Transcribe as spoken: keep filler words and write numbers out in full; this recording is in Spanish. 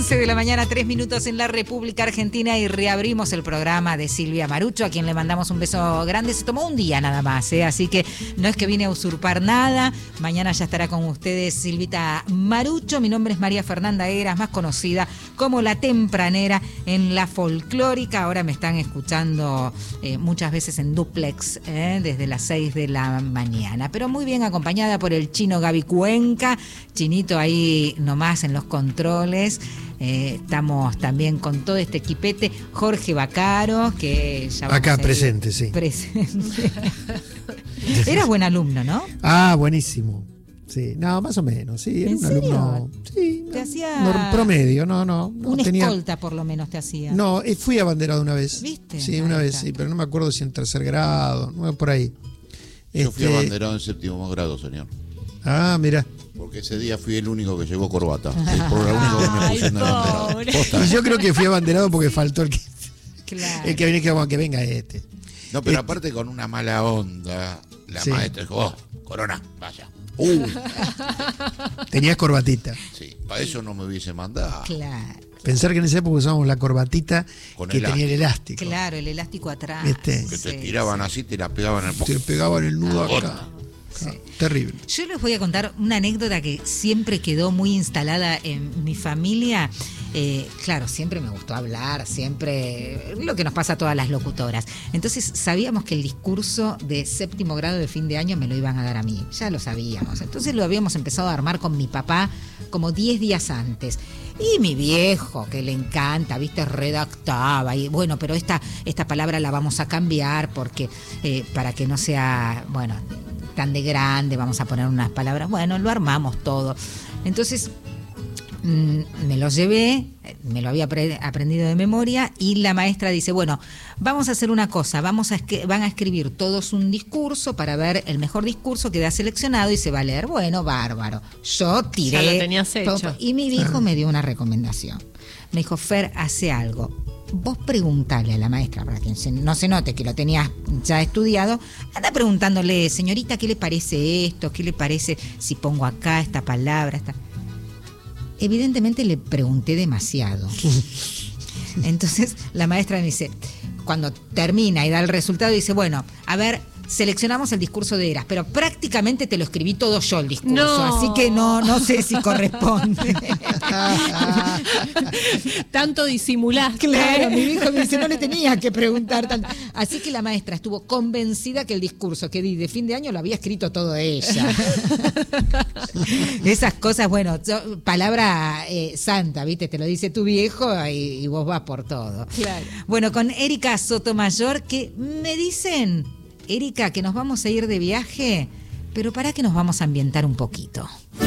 once de la mañana, tres minutos en la República Argentina y reabrimos el programa de Silvia Marucho, a quien le mandamos un beso grande. Se tomó un día nada más, ¿eh? Así que no es que vine a usurpar nada. Mañana ya estará con ustedes Silvita Marucho. Mi nombre es María Fernanda Heras, más conocida como La Tempranera en la folclórica. Ahora me están escuchando eh, muchas veces en duplex, ¿eh? Desde las seis de la mañana, pero muy bien acompañada por el chino Gaby Cuenca. Chinito ahí nomás en los controles. Eh, estamos también con todo este equipete. Jorge Bacaro, que ya vamos acá a ir presente, sí. Presente. Eras buen alumno, ¿no? Ah, buenísimo. Sí, no, más o menos, sí. Era ¿En un serio? alumno. Sí, Te no, hacía no, promedio, no, no. no una tenía, escolta por lo menos te hacía. No, eh, fui abanderado una vez. ¿Viste? Sí, Ahí una vez, está. sí, pero no me acuerdo si en tercer grado, no, por ahí. Yo fui Este, abanderado en séptimo grado, señor. Ah, mira. Porque ese día fui el único que llevó corbata. El por lo único que me pusieron de abanderado. pobre. Posta. Y yo creo que fui abanderado porque faltó el que, Claro. el que viene que, bueno, que venga este. No, pero Este- aparte con una mala onda, la Sí. maestra dijo, oh, Corona, vaya. Uh, Tenías corbatita. sí, para eso no me hubiese mandado. Claro, Pensar que en esa época usábamos la corbatita Con que tenía el elástico. claro, el elástico atrás. ¿Viste? Que te Sí, tiraban sí. así, te la pegaban en el Te pegaban el nudo Ah, acá. Ah, terrible. Yo les voy a contar una anécdota que siempre quedó muy instalada en mi familia. Eh, claro, siempre me gustó hablar, siempre lo que nos pasa a todas las locutoras. Entonces sabíamos que el discurso de séptimo grado de fin de año me lo iban a dar a mí, ya lo sabíamos. Entonces lo habíamos empezado a armar con mi papá como diez días antes. Y mi viejo, que le encanta, viste, redactaba. Y bueno, pero esta, esta palabra la vamos a cambiar porque eh, para que no sea, bueno, tan de grande, vamos a poner unas palabras. Bueno, lo armamos todo. Entonces mm, me lo llevé, me lo había pre- aprendido de memoria y la maestra dice, bueno, vamos a hacer una cosa, vamos a esque- van a escribir todos un discurso para ver el mejor discurso que da seleccionado y se va a leer. Bueno, bárbaro. Yo tiré. Ya lo tenías hecho. todo, y mi viejo me dio una recomendación. Me dijo, Fer, hace algo. Vos preguntale a la maestra, para que se- no se note que lo tenías ya estudiado, anda preguntándole, señorita, ¿qué le parece esto? ¿Qué le parece si pongo acá esta palabra? Esta... Evidentemente le pregunté demasiado. Entonces la maestra me dice, cuando termina y da el resultado, dice, bueno, a ver, seleccionamos el discurso de Heras, pero prácticamente te lo escribí todo yo el discurso, No. así que no, no sé si corresponde. Tanto disimulaste. Claro, mi hijo me dice, no le tenía que preguntar tanto. Así que la maestra estuvo convencida que el discurso que di de fin de año lo había escrito todo ella. Esas cosas, bueno, yo- palabra eh, santa, ¿viste? Te lo dice tu viejo y, y vos vas por todo. Claro. Bueno, con Erika Sotomayor, que me dicen, Erika, que nos vamos a ir de viaje, pero para que nos vamos a ambientar un poquito.